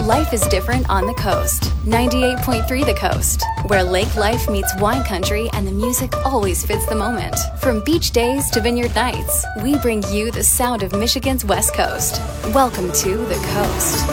Life is different on the coast. 98.3 The Coast, where lake life meets wine country and the music always fits the moment. From beach days to vineyard nights, we bring you the sound of Michigan's West Coast. Welcome to The Coast.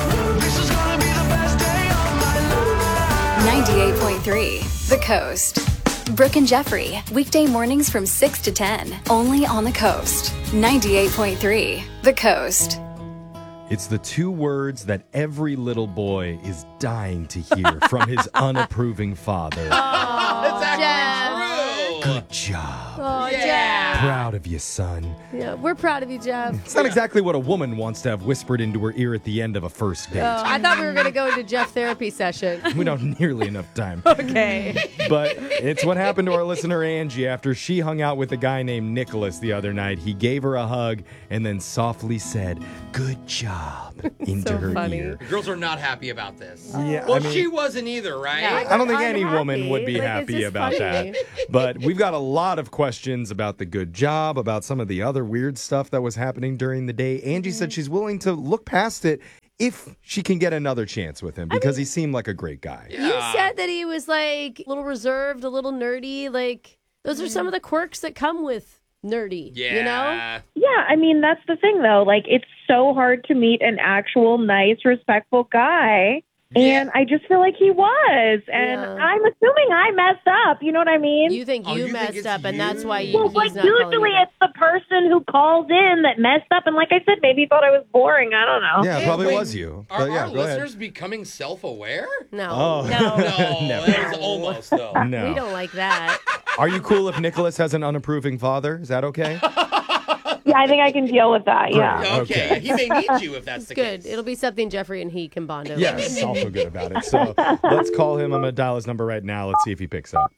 98.3 The Coast. Brooke and Jeffrey, weekday mornings from 6 to 10, only on The Coast. 98.3 The Coast. It's the two words that every little boy is dying to hear from his unapproving father. That's actually true. Good job. Oh, Yeah. Proud of you, son. Yeah, we're proud of you, Jeff. It's not exactly what a woman wants to have whispered into her ear at the end of a first date. I thought we were going to go into Jeff therapy session. We don't have nearly enough time. Okay. But it's what happened to our listener Angie after she hung out with a guy named Nicholas the other night. He gave her a hug and then softly said, "Good job," into So her funny. ear. The girls are not happy about this. Yeah, Well, I mean, she wasn't either, right? Yeah. I don't think I'm any woman happy. would be Like, it's happy just about funny. that. But we've got a lot of questions about the good job, about some of the other weird stuff that was happening during the day. Angie said she's willing to look past it if she can get another chance with him because he seemed like a great guy. Yeah. You said that he was like a little reserved, a little nerdy. Like, those are some of the quirks that come with nerdy. Yeah. You know? Yeah, I mean, that's the thing, though. Like, it's so hard to meet an actual, nice, respectful guy. And I just feel like he was. And Yeah. I'm assuming I messed up. You know what I mean? You think Oh, you you think messed it's up, and that's you? why you, well, he's like, not calling usually you. it's the person who calls in that messed up. And like I said, maybe he thought I was boring. I don't know. Yeah, it Hey, probably wait, was you. Are But yeah, our go ahead. listeners becoming self-aware? No. Oh. No. No, Never. that was almost, though. No. We don't like that. Are you cool if Nicholas has an unapproving father? Is that okay? Yeah, I think I can deal with that. Yeah. Okay. Okay. He may need you if that's It's the good. case. It'll be something Jeffrey and he can bond over. Yes, also good about it. So let's call him. I'm going to dial his number right now. Let's see if he picks up.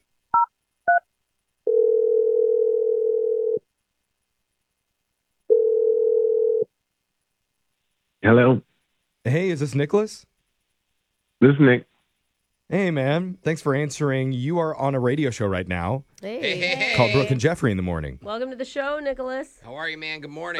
Hello, Hey, is this Nicholas? this is Nick. Hey, man. Thanks for answering. You are on a radio show right now Hey. Hey, hey, hey. called Brooke and Jeffrey in the Morning. Welcome to the show, Nicholas. How are you, man? Good morning.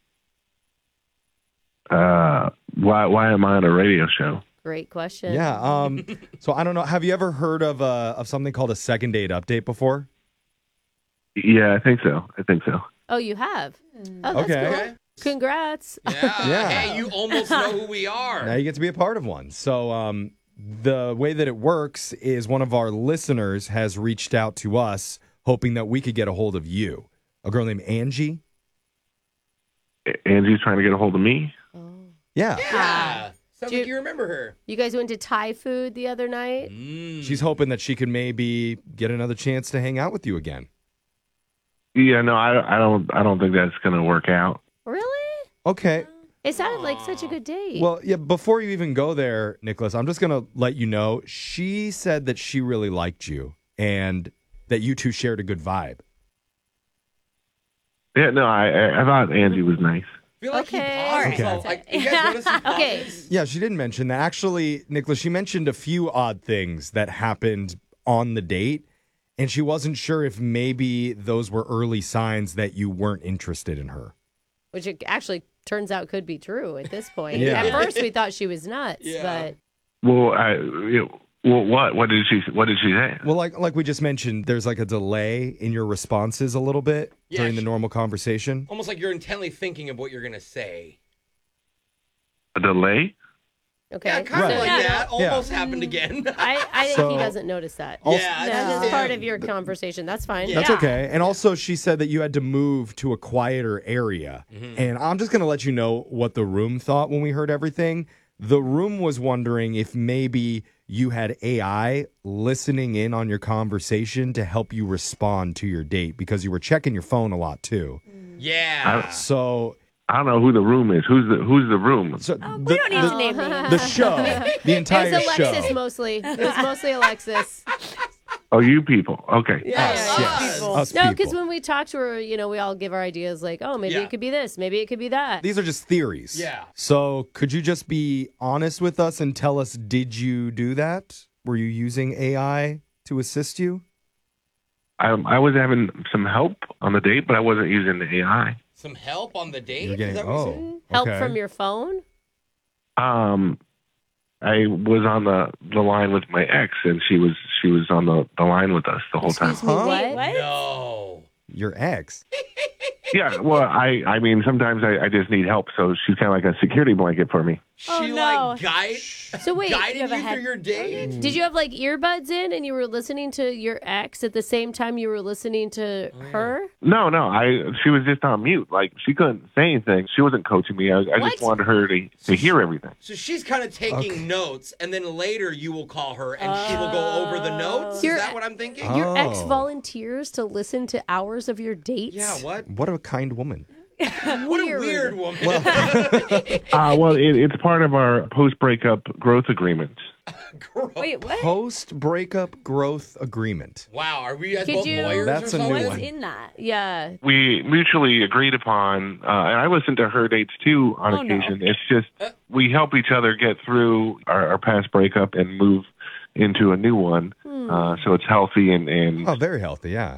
Why am I on a radio show? Great question. Yeah. So I don't know. Have you ever heard of something called a second date update before? Yeah, I think so. Oh, you have? Oh, that's Okay. cool. Okay. Congrats. Yeah. Yeah. Hey, you almost know who we are. Now you get to be a part of one. So the way that it works is one of our listeners has reached out to us hoping that we could get a hold of you. A girl named Angie. Angie's trying to get a hold of me. Yeah. Yeah. Sounds Dude. like you remember her. You guys went to Thai food the other night? She's hoping that she could maybe get another chance to hang out with you again. Yeah, no, I don't think that's going to work out. Really? Okay. It sounded like such a good date. Well, yeah, before you even go there, Nicholas, I'm just going to let you know she said that she really liked you and that you two shared a good vibe. Yeah, no, I thought Angie was nice. I feel like Okay. he paused. Okay. So, like, you guys notice he Okay. pauses? Yeah, she didn't mention that. Actually, Nicholas, she mentioned a few odd things that happened on the date, and she wasn't sure if maybe those were early signs that you weren't interested in her. Which it actually turns out could be true at this point. Yeah. At first, we thought she was nuts, Yeah. but Well, what did she say? Well, like we just mentioned, there's like a delay in your responses a little bit Yeah, during the she- normal conversation. Almost like you're intently thinking of what you're going to say. A delay? okay. Yeah, kind of Right. like Yeah. that. Almost happened again. I think So- he doesn't notice that. Also- yeah, That's that's just part him. of your conversation. That's fine. Yeah. That's okay. And also, she said that you had to move to a quieter area. And I'm just going to let you know what the room thought when we heard everything. The room was wondering if maybe you had AI listening in on your conversation to help you respond to your date because you were checking your phone a lot too. Yeah. So, I don't know who the room is. Who's the room? we don't need to name names. the show, the entire It was Alexis show. mostly. It was mostly Alexis. Oh, you people. Okay. Us, yes. people. Us No, because people. when we talk to her, we all give our ideas like, oh, maybe Yeah. it could be this, maybe it could be that. These are just theories. Yeah. So could you just be honest with us and tell us, did you do that? Were you using AI to assist you? I was having some help on the date, but I wasn't using the AI. Some help on the date? You're getting, Is that what you're saying? Help okay. from your phone? I I was on the line with my ex, and she was on the line with us the whole time. Excuse me, what? No. Your ex. Yeah, well, I mean, sometimes I just need help, so she's kind of like a security blanket for me. She no. So wait, guided you have a you head- through your date? did you have like earbuds in and you were listening to your ex at the same time you were listening to her? No, she was just on mute. Like, she couldn't say anything. She wasn't coaching me. I just What? wanted her to hear everything. So she's kind of taking notes, and then later you will call her, and she will go over the notes? Your- Is that what I'm thinking? Your ex Oh. volunteers to listen to hours of your dates? Yeah, what? What a kind woman. What a weird woman. Well, it's part of our post-breakup growth agreement. Wait, what? Post-breakup growth agreement. Wow, are we guys Could both you- lawyers That's or a new something? What's one. in that? Yeah. We mutually agreed upon, and I listened to her dates too on Oh, no. occasion. It's just we help each other get through our past breakup and move into a new one. So it's healthy and Oh, very healthy, yeah.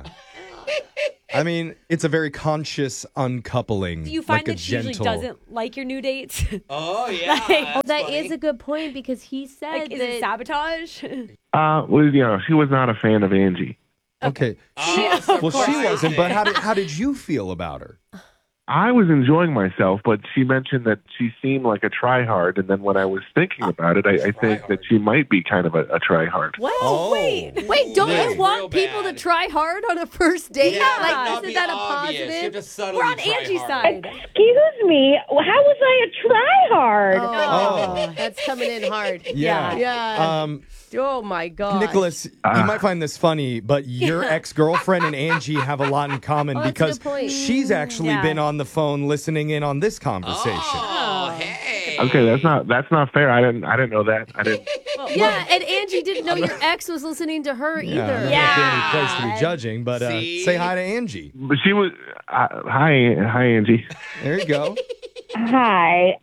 I mean, it's a very conscious uncoupling. Do you find like a that she usually gentle... doesn't like your new dates? Oh, yeah. Like- that's That funny. is a good point because he said Like, is that it sabotage? well, she was not a fan of Angie. Okay. Oh, Well, she surprising. wasn't, but how did you feel about her? I was enjoying myself, but she mentioned that she seemed like a try-hard, and then when I was thinking about it, I think that she might be kind of a try-hard. What? Oh. Wait. Wait, don't That's you real want people to bad. try hard on a first date? Yeah, Yeah, like, like, not isn't be that a obvious. You have positive? to subtly We're on try Angie's hard. side. Excuse me. How was I a try-hard? Oh, that's coming in hard. Yeah. Yeah. Oh my God. Nicholas, you might find this funny, but your ex-girlfriend and Angie have a lot in common Oh, that's a because good point. she's actually Yeah. been on the phone listening in on this conversation. Oh, hey. Okay, that's not fair. I didn't know that. I didn't. Yeah, and Angie didn't know your ex was listening to her Yeah, I don't either. know if Yeah. there's any place to be judging, but See? say hi to Angie. But she was. Hi, Angie. There you go. Hi.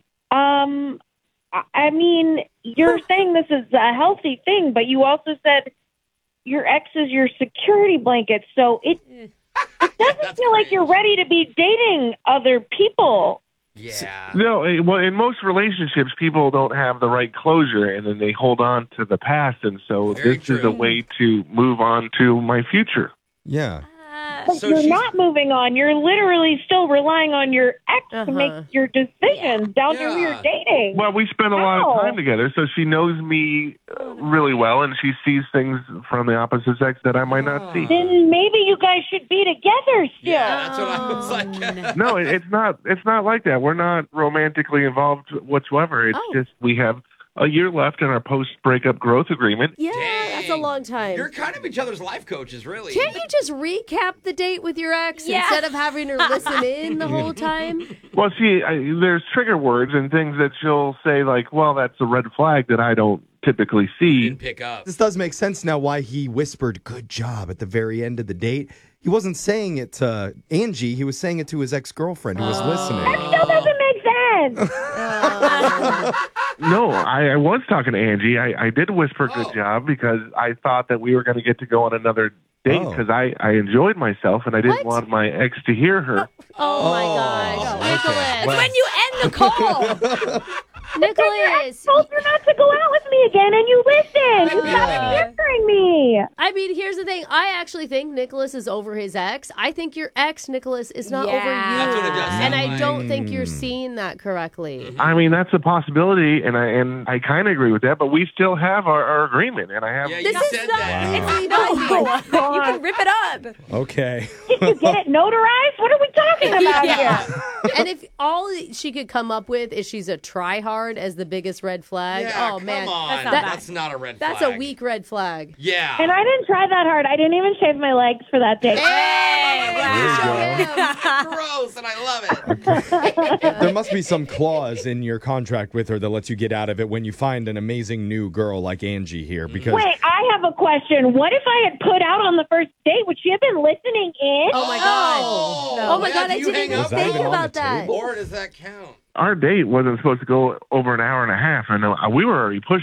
I mean, you're saying this is a healthy thing, but you also said your ex is your security blanket, so it doesn't That's feel like you're ready to be dating other people. Yeah. No, well, in most relationships, people don't have the right closure, and then they hold on to the past, and so Very this is true. a way to move on to my future. Yeah. But So you're she's- not moving on. You're literally still relying on your ex to make your decisions down to who you're Yeah. dating. Well, we spend a lot How? of time together, so she knows me really well, and she sees things from the opposite sex that I might not see. Then maybe you guys should be together still. Yeah, that's what I was like. No, it's not. It's not like that. We're not romantically involved whatsoever. It's Oh. just we have a year left in our post-breakup growth agreement. Yeah, that's a long time. You're kind of each other's life coaches, really. Can't you just recap the date with your ex Yeah. instead of having her listen in the whole time? Well, see, there's trigger words and things that she'll say like, "Well, that's a red flag that I don't typically see." Didn't pick up. This does make sense now why he whispered "good job" at the very end of the date. He wasn't saying it to Angie, he was saying it to his ex-girlfriend who was listening. Still doesn't make sense. No, I was talking to Angie. I did whisper Oh. "good job" because I thought that we were going to get to go on another date Oh. because I enjoyed myself and I didn't What? want my ex to hear her. Oh my gosh. okay. Nicholas. Well- When you end the call. Nicholas. Told you not to go out with me again, and you listened. You stopped answering me. I mean, here's the thing. I actually think Nicholas is over his ex. I think your ex, Nicholas, is not Yeah. over you. That's what it does sound And I like. don't think you're seeing that correctly. I mean, that's a possibility, and I kind of agree with that. But we still have our agreement, and I have. Yeah, you This is said not that. legally No. binding. You can rip it up. Okay. Did you get it notarized? What are we talking about here? And if all she could come up with is she's a try-hard as the biggest red flag, Yeah, oh come man, on. That's not That's bad. not a red that's flag. a weak red flag. Yeah. And I didn't try that hard. I didn't even shave my legs for that date. Hey, wow. Gross, and I love it. There must be some clause in your contract with her that lets you get out of it when you find an amazing new girl like Angie here because Wait, I have a question. What if I had put out on the first date? Would she have been listening in? Oh my god. Oh, Oh my yeah, god, do I you didn't hang even up Was that think even on the about that. table? Or does that count? Our date wasn't supposed to go over an hour and a half. I know we were already pushing it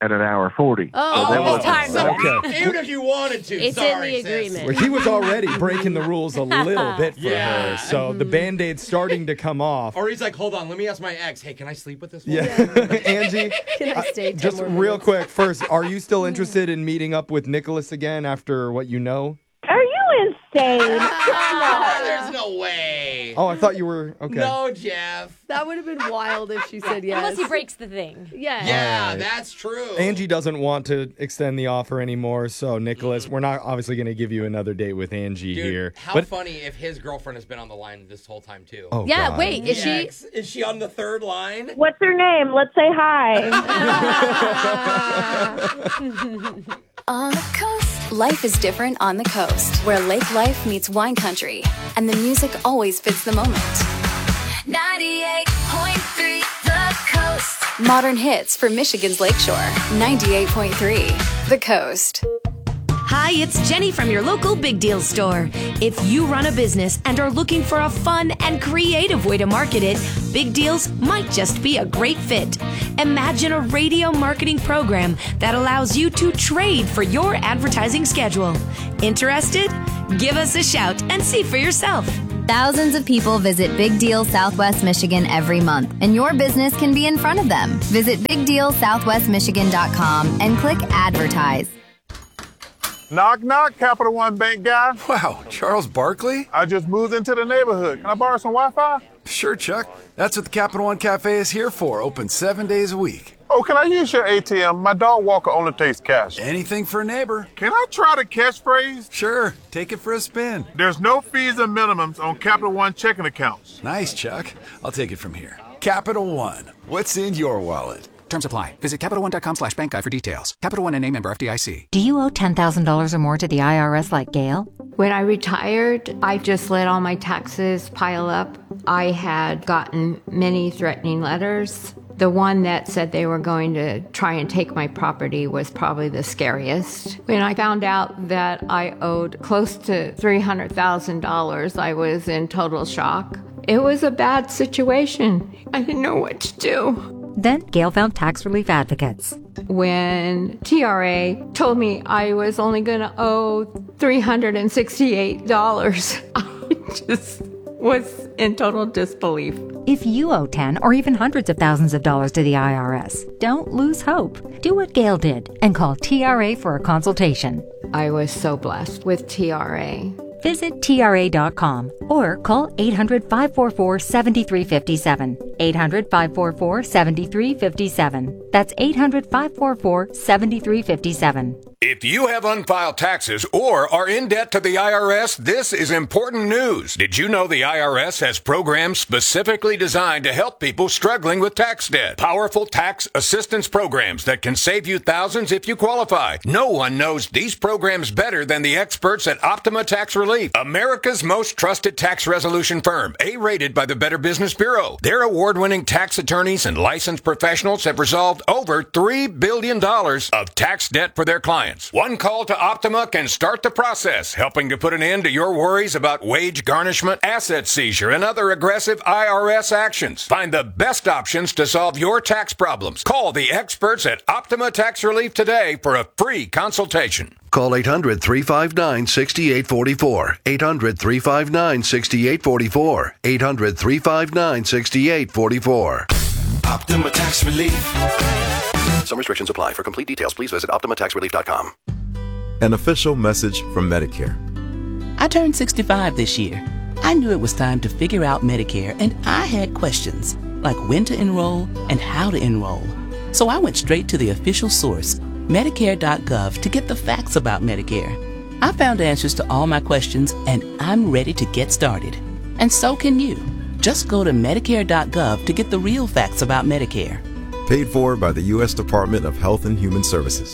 and an hour 40. Oh, So that well, was- time. Okay. Even if you wanted to. It's sorry, in the sis. agreement. Well, he was already breaking the rules a little bit for Yeah. her. So the Band-Aid's starting to come off. Or he's like, hold on, let me ask my ex, hey, can I sleep with this one? Yeah. Angie, Can I stay 10 just more real minutes? quick, first, are you still interested in meeting up with Nicholas again after what you know? Are you insane? There's no way. Oh, I thought you were, okay. No, Jeff. That would have been wild if she said yes. Unless he breaks the thing. Yeah. Yeah, Alright. that's true. Angie doesn't want to extend the offer anymore, so Nicholas, we're not obviously going to give you another date with Angie Dude, here. how But funny if his girlfine has been on the line this whole time, too. oh, Yeah, God. wait, is she? Ex, is she on the third line? What's her name? Let's say hi. On the coast. Life is different on the coast, where lake life meets wine country, and the music always fits the moment. 98.3 The Coast. Modern hits for Michigan's Lakeshore. 98.3 The Coast. Hi, it's Jenny from your local Big Deal store. If you run a business and are looking for a fun and creative way to market it, Big Deals might just be a great fit. Imagine a radio marketing program that allows you to trade for your advertising schedule. Interested? Give us a shout and see for yourself. Thousands of people visit Big Deal Southwest Michigan every month, and your business can be in front of them. Visit BigDealSouthwestMichigan.com and click Advertise. Knock, knock, Capital One Bank guy. Wow, Charles Barkley? I just moved into the neighborhood. Can I borrow some Wi-Fi? Sure, Chuck. That's what the Capital One Cafe is here for, open 7 days a week. Oh, can I use your ATM? My dog walker only takes cash. Anything for a neighbor. Can I try the catchphrase? Sure, take it for a spin. There's no fees and minimums on Capital One checking accounts. Nice, Chuck. I'll take it from here. Capital One. What's in your wallet? Terms apply. Visit CapitalOne.com/bankguide for details. Capital One NA, member FDIC. Do you owe $10,000 or more to the IRS like Gail? When I retired, I just let all my taxes pile up. I had gotten many threatening letters. The one that said they were going to try and take my property was probably the scariest. When I found out that I owed close to $300,000, I was in total shock. It was a bad situation. I didn't know what to do. Then Gail found tax relief advocates. When TRA told me I was only going to owe $368, I just was in total disbelief. If you owe 10 or even hundreds of thousands of dollars to the IRS, don't lose hope. Do what Gail did and call TRA for a consultation. I was so blessed with TRA. Visit TRA.com or call 800-544-7357. 800-544-7357. That's 800-544-7357. If you have unfiled taxes or are in debt to the IRS, this is important news. Did you know the IRS has programs specifically designed to help people struggling with tax debt? Powerful tax assistance programs that can save you thousands if you qualify. No one knows these programs better than the experts at Optima Tax Relief, America's most trusted tax resolution firm, A-rated by the Better Business Bureau. Their award-winning tax attorneys and licensed professionals have resolved over $3 billion of tax debt for their clients. One call to Optima can start the process, helping to put an end to your worries about wage garnishment, asset seizure, and other aggressive IRS actions. Find the best options to solve your tax problems. Call the experts at Optima Tax Relief today for a free consultation. Call 800-359-6844. 800-359-6844. 800-359-6844. Optima Tax Relief. Some restrictions apply. For complete details, please visit OptimaTaxRelief.com. An official message from Medicare. I turned 65 this year. I knew it was time to figure out Medicare, and I had questions, like when to enroll and how to enroll. So I went straight to the official source, Medicare.gov, to get the facts about Medicare. I found answers to all my questions, and I'm ready to get started. And so can you. Just go to Medicare.gov to get the real facts about Medicare. Paid for by the U.S. Department of Health and Human Services.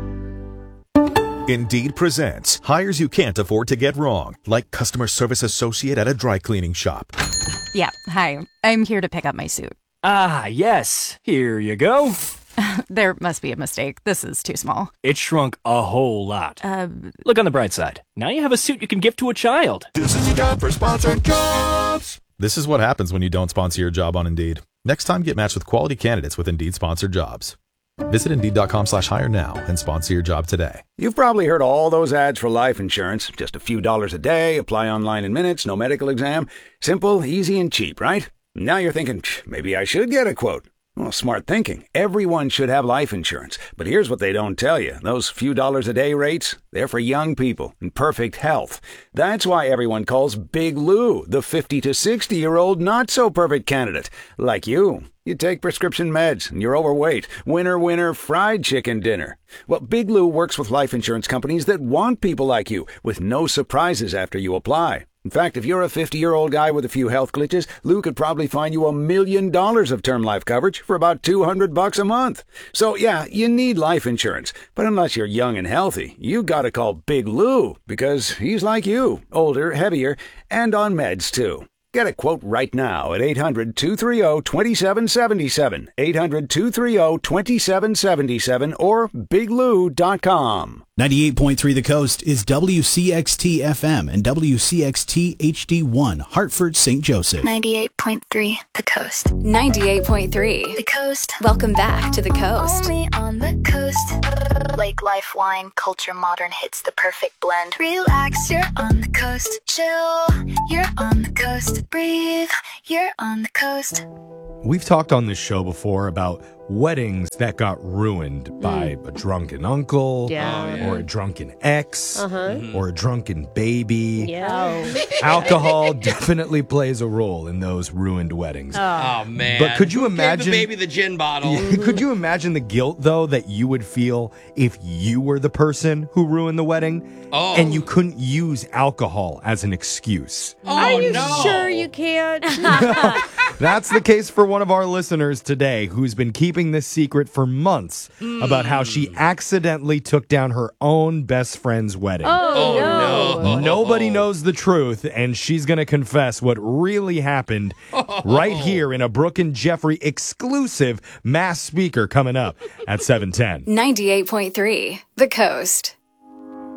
Indeed presents hires you can't afford to get wrong, like customer service associate at a dry cleaning shop. Yeah, hi. I'm here to pick up my suit. Ah, yes. Here you go. There must be a mistake. This is too small. It shrunk a whole lot. Look on the bright side. Now you have a suit you can give to a child. This is a job for sponsored jobs. This is what happens when you don't sponsor your job on Indeed. Next time, get matched with quality candidates with Indeed sponsored jobs. Visit Indeed.com/hire now and sponsor your job today. You've probably heard all those ads for life insurance. Just a few dollars a day, apply online in minutes, no medical exam. Simple, easy, and cheap, right? Now you're thinking, maybe I should get a quote. Well, smart thinking. Everyone should have life insurance. But here's what they don't tell you. Those few dollars a day rates, they're for young people in perfect health. That's why everyone calls Big Lou the 50 to 60-year-old not-so-perfect candidate. Like you. You take prescription meds and you're overweight. Winner, fried chicken dinner. Well, Big Lou works with life insurance companies that want people like you with no surprises after you apply. In fact, if you're a 50-year-old guy with a few health glitches, Lou could probably find you $1 million of term life coverage for about $200 a month. So yeah, you need life insurance. But unless you're young and healthy, you gotta call Big Lou because he's like you, older, heavier, and on meds too. Get a quote right now at 800-230-2777, 800-230-2777, or biglou.com. 98.3 The Coast is WCXT FM and WCXT HD1, Hartford, St. Joseph. 98.3 The Coast. 98.3 The Coast. Welcome back to The Coast. Only on the coast. Lake Life Wine, culture modern hits the perfect blend. Relax, you're on the coast. Chill, you're on the coast. Breathe, you're on the coast. We've talked on this show before about weddings that got ruined by a drunken uncle or a drunken ex or a drunken baby. Alcohol definitely plays a role in those ruined weddings. Oh, man. But could you imagine... Gave the baby the gin bottle. Could you imagine the guilt, though, that you would feel if you were the person who ruined the wedding and you couldn't use alcohol as an excuse? Are you sure you can't? That's the case for one of our listeners today who's been keeping this secret for months about how she accidentally took down her own best friend's wedding. No. Nobody knows the truth, and she's going to confess what really happened right here in a Brooke and Jeffrey exclusive mass speaker coming up at 7:10. 98.3 The Coast.